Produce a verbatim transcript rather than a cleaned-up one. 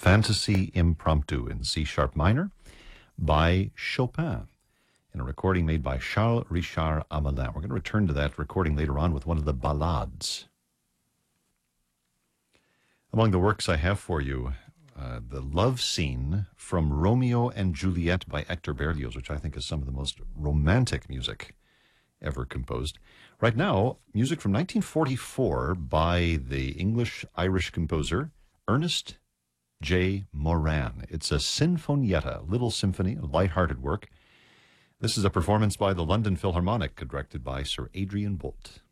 Fantasy Impromptu in C sharp minor by Chopin, in a recording made by Charles Richard Amelin. We're going to return to that recording later on with one of the ballades. Among the works I have for you, uh, the love scene from Romeo and Juliet by Hector Berlioz, which I think is some of the most romantic music ever composed. Right now, music from nineteen forty-four by the English-Irish composer Ernest J. Moran. It's a sinfonietta, little symphony, a light-hearted work. This is a performance by the London Philharmonic, directed by Sir Adrian Boult.